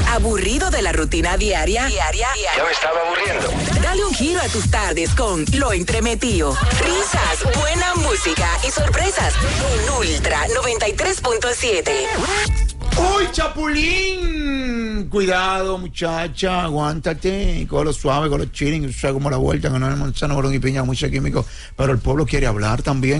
¿Aburrido de la rutina diaria? Ya me estaba aburriendo. Dale un giro a tus tardes con Lo Entremetido. Risas, buena música y sorpresas en Ultra 93.7. ¡Uy, Chapulín! Cuidado, muchacha, aguántate. Con lo suave, con los chilling, o sea, como la vuelta, que no es manzana, morón y piña, mucho químico. Pero el pueblo quiere hablar también.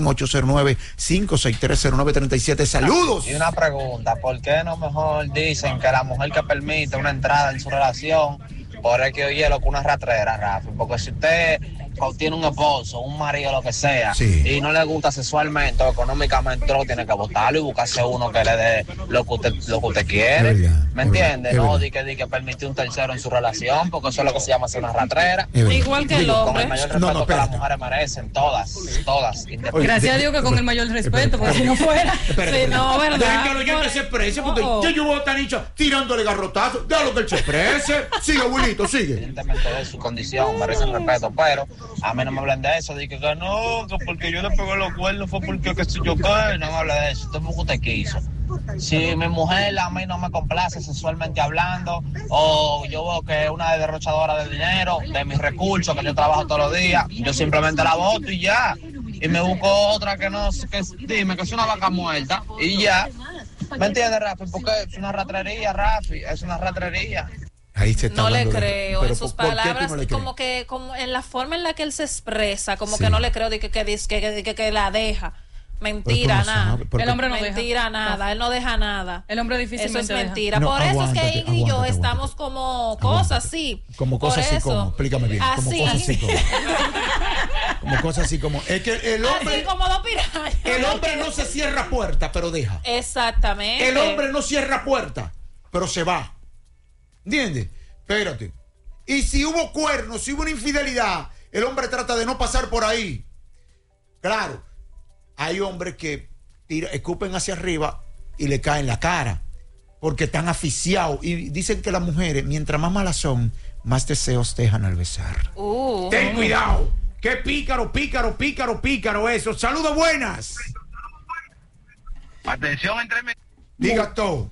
809-5630937. ¡Saludos! Y una pregunta, ¿por qué no mejor dicen que la mujer que permite una entrada en su relación, por el que oye lo que una ratrera, Rafa? Porque si usted tiene un esposo, un marido, lo que sea, sí, y no le gusta sexualmente o económicamente, lo tiene que votarlo y buscarse uno que le dé lo que usted quiere. ¿Me entiende? No, di que permite un tercero en su relación, porque eso es lo que se llama ser una ratrera. Igual que el hombre. Con el mayor respeto que las mujeres merecen, todas. Gracias a Dios que con el mayor respeto, porque si no fuera. Si no, ¿verdad? Dejen que el oyente se exprese, porque yo voy a estar nicho tirándole garrotazos. Déjalo que él se exprese. Sigue, abuelito, sigue. Evidentemente de su condición merecen respeto, pero a mí no me hablen de eso, de que no, que porque yo le pegué los cuernos fue porque que si yo qué, no me hable de eso, usted porque usted quiso. Si mi mujer a mí no me complace sexualmente hablando, o yo veo que es una derrochadora de dinero, de mis recursos, que yo trabajo todos los días, yo simplemente la voto y ya. Y me busco otra que no, que dime que es una vaca muerta y ya. ¿Me entiendes, Rafi? Porque es una ratrería, Rafi, es una ratrería. Ahí se está no le creo en sus palabras, no como que como en la forma en la que él se expresa, como que no le creo de que la deja. Mentira, nada. El hombre no deja. Mentira, nada. Él no deja nada. El hombre difícilmente Eso es mentira. No, por eso aguántate, es que Ingrid y yo estamos como cosas así. Como cosas así como. Explícame bien. Así. Como cosas así como. Como cosas así como. Es que el hombre. Así como dos pirañas. El hombre no se cierra puerta, pero deja. Exactamente. El hombre no cierra puerta, pero se va. ¿Entiendes? Espérate. Y si hubo cuernos, si hubo una infidelidad, el hombre trata de no pasar por ahí. Claro. Hay hombres que escupen hacia arriba y le caen la cara porque están asfixiados. Y dicen que las mujeres, mientras más malas son, más deseos dejan al besar. Ten cuidado. Qué pícaro eso. Saludos, buenas. Atención, Diga todo.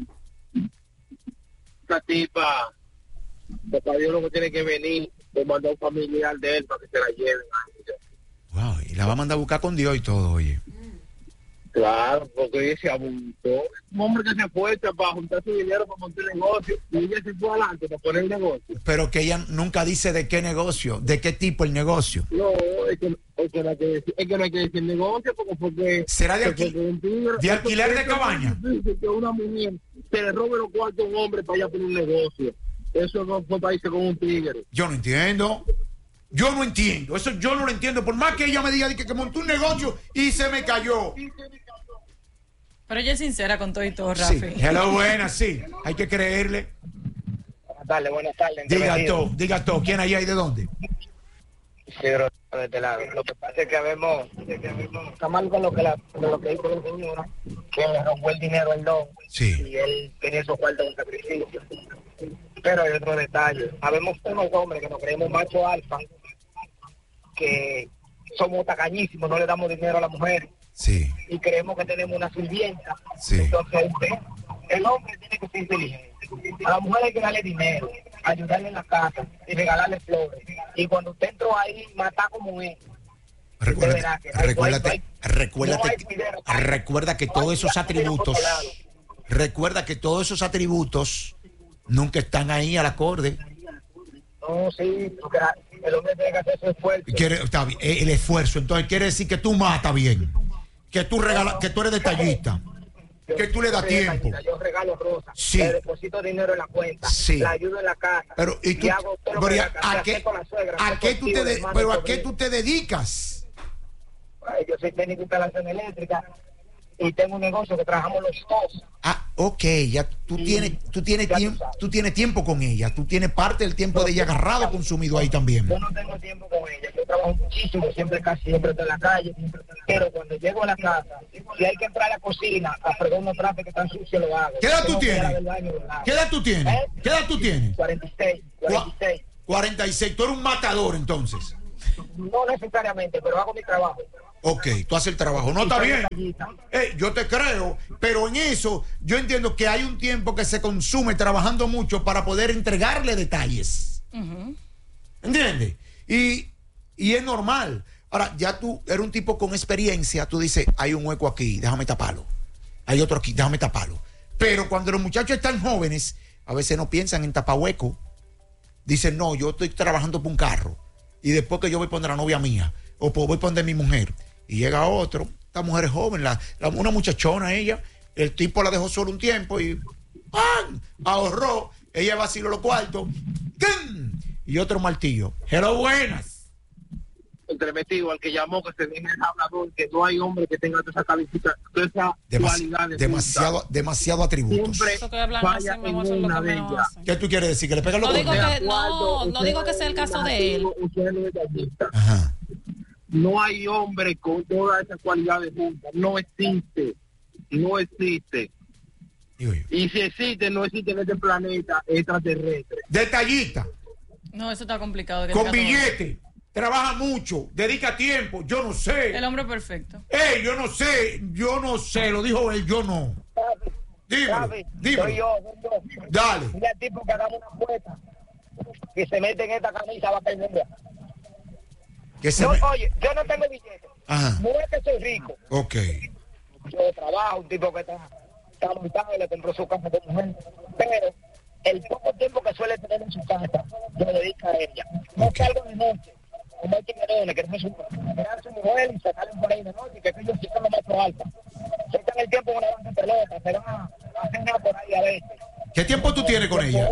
Esta tipa, papá Dios lo que tiene que venir, le mandó a un familiar de él para que se la lleven. Wow, y la va a mandar a buscar con Dios y todo, oye. Claro, porque ella se abuntó. Un hombre que se esfuerza para juntar su dinero para montar el negocio y ella se fue adelante para poner el negocio. Pero que ella nunca dice de qué negocio, de qué tipo el negocio. No, es que no hay que decir negocio porque ¿será de alquiler de cabaña? Que una mujer se le robe los cuartos a un hombre para allá poner un negocio. Eso no fue para irse con un tigre. Yo no entiendo. Eso yo no lo entiendo. Por más que ella me diga que montó un negocio y se me cayó. Pero ella es sincera con todo y todo, Rafi. Sí. Hello, buenas, sí. Hay que creerle. Buenas tardes. Diga todo. ¿Quién hay de dónde? Pero de este lado. Lo que pasa es que está mal con lo que hizo la señora, que le robó el dinero al don. Sí. Y él tenía esos cuartos de sacrificio. Pero hay otro detalle. Habemos unos hombres que nos creemos macho alfa, que somos tacañísimos, no le damos dinero a la mujer. Sí. Y creemos que tenemos una sirvienta. Sí. Entonces, el hombre tiene que ser inteligente. A la mujer hay que darle dinero, ayudarle en la casa y regalarle flores. Y cuando usted entró ahí, matar como él. Recuerda que todos esos atributos nunca están ahí al acorde. No, sí, porque el hombre tiene que hacer su esfuerzo. Está bien, el esfuerzo. Entonces quiere decir que tú matas bien, que tú regalas, que tú eres detallista, que tú le das tiempo. Yo regalo rosas, sí, le deposito dinero en la cuenta, sí, la ayudo en la casa. Pero ¿y tú? ¿A qué tú te dedicas? Yo soy técnico de instalación eléctrica y tengo un negocio que trabajamos los dos. Ok, ya tú tienes tiempo con ella, tú tienes parte del tiempo de ella agarrado, consumido ahí también. Yo no tengo tiempo con ella, yo trabajo muchísimo, casi siempre estoy en la calle, pero cuando llego a la casa, si hay que entrar a la cocina a fregar unos trapos que están sucios, lo hago. ¿Qué edad tú tienes? ¿Qué edad tú tienes? ¿Qué edad tú tienes? 46. 46, tú eres un matador entonces. No necesariamente, pero hago mi trabajo. Ok, tú haces el trabajo. No está bien. Yo te creo, pero en eso yo entiendo que hay un tiempo que se consume trabajando mucho para poder entregarle detalles. ¿Entiendes? Y es normal. Ahora, ya tú eres un tipo con experiencia, tú dices, hay un hueco aquí, déjame taparlo. Hay otro aquí, déjame taparlo. Pero cuando los muchachos están jóvenes, a veces no piensan en tapar hueco. Dicen, no, yo estoy trabajando por un carro. Y después que yo voy a poner a la novia mía, o voy a poner a mi mujer. Y llega otro, esta mujer es joven, una muchachona ella, el tipo la dejó solo un tiempo y ¡pam! Ahorró, ella vaciló los cuartos, ¡pum! Y otro martillo. Hello, buenas. Entremetido al que llamó, que se viene el hablador, que no hay hombre que tenga toda esa calificación, toda esa cualidad. Demasiado atributos. Siempre falla en una de ellas. ¿Qué tú quieres decir? ¿Que le pega los no digo que sea el caso de él. Ajá. No hay hombre con todas esas cualidades juntas. No existe. Y si existe, no existe en este planeta extraterrestre. Detallista. No, eso está complicado. Con billete. Trabaja mucho. Dedica tiempo. Yo no sé. El hombre perfecto. Yo no sé. Lo dijo él, yo no. Dímelo. Soy yo. Dale. Mira el tipo que haga una apuesta que se mete en esta camisa va a caer. Oye, yo no tengo billete. Ajá. No es que soy rico. Ok. Yo trabajo, un tipo que está montado y le compró su casa de mujer. Pero el poco tiempo que suele tener en su casa, lo dedica a ella. No salgo de noche, como hay tiburones, que no mirar a su mujer y sacarle por ahí de noche, que ellos sí son los más altos. Se echan el tiempo en una banda de pelota, se van a hacer nada por ahí a veces. ¿Qué tiempo tú tienes con ella?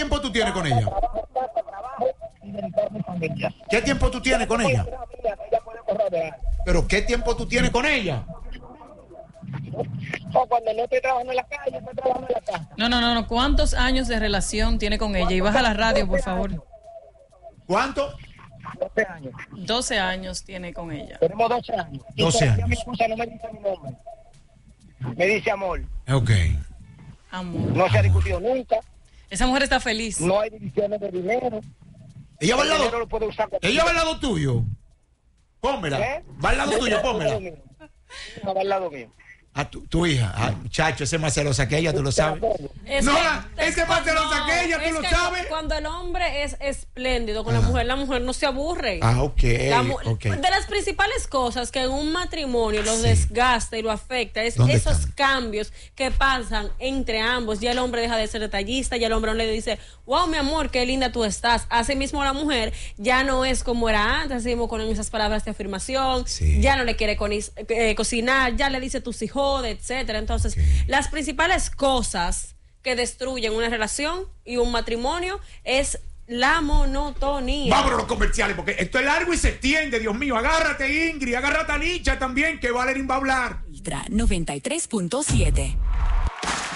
Trabajo y dedicar a mi familia. ¿Qué tiempo tú tienes con ella? ¿Pero qué tiempo tú tienes con ella? O cuando no estoy trabajando en la calle, estoy trabajando en la casa. No. ¿Cuántos años de relación tiene con ella? Y baja la radio, por favor. ¿Cuánto? 12 años. 12 años tiene con ella. Tenemos 12 años. 12 años. Mi esposa no me dice mi nombre. Me dice amor. Ok. Amor. No se ha discutido nunca. Esa mujer está feliz. No hay divisiones de dinero. ¿Ella va al lado? Lo puede usar ¿Ella va al lado tuyo? Pónmela. Va al lado tuyo, pónmela. No, va al lado mío. A tu hija. Ay, muchacho, ese es más celosa que ella, tú lo sabes. Ese es más celosa que ella, tú lo sabes. Cuando el hombre es espléndido con la mujer no se aburre. Ok. De las principales cosas que en un matrimonio los desgasta y lo afecta es esos cambios que pasan entre ambos. Ya el hombre deja de ser detallista, ya el hombre no le dice, wow, mi amor, qué linda tú estás. Así mismo la mujer ya no es como era antes, seguimos con esas palabras de afirmación, ya no le quiere cocinar, ya le dice tus hijos, etcétera. Entonces, las principales cosas que destruyen una relación y un matrimonio es la monotonía. Vámonos a los comerciales, porque esto es largo y se extiende, Dios mío. Agárrate, Ingrid, agárrate a Licha también, que Valerín va a hablar. Ultra 93.7.